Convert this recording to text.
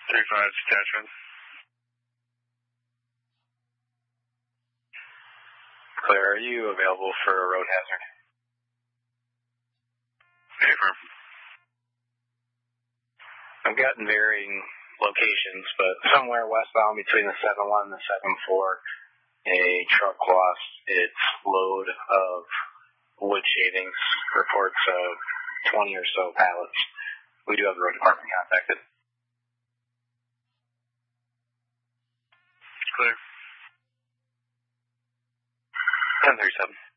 3-5 detachment. Clear, are you available for a road hazard? Affirm. I've gotten varying locations, but somewhere westbound between the 7-1 and the 7-4, a truck lost its load of wood shavings, reports of 20 or so pallets. We do have the road department contacted. Clear. 1037.